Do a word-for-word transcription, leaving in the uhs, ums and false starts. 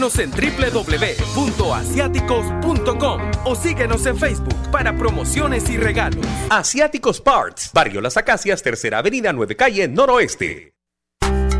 Visítenos en doble u doble u doble u punto asiáticos punto com o síguenos en Facebook para promociones y regalos. Asiáticos Parts, Barrio Las Acacias, Tercera Avenida, nueve Calle, Noroeste.